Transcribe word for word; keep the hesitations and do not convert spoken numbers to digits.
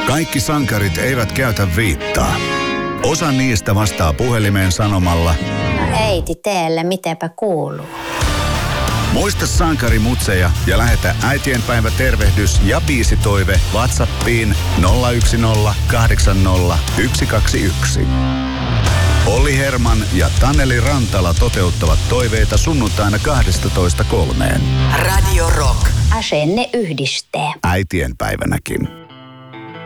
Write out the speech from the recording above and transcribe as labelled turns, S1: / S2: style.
S1: Kaikki sankarit eivät käytä viittaa. Osa niistä vastaa puhelimeen sanomalla:
S2: äiti, teelle, mitäpä kuuluu?
S1: Muista sankarimutseja ja lähetä äitienpäivä tervehdys ja biisitoive WhatsAppiin nolla yksi nolla kahdeksan nolla yksi kaksi yksi. Olli Herman ja Taneli Rantala toteuttavat toiveita sunnuntaina kahdestatoista kolmeen.
S2: Radio Rock. Asenne yhdistää.
S1: Äitienpäivänäkin.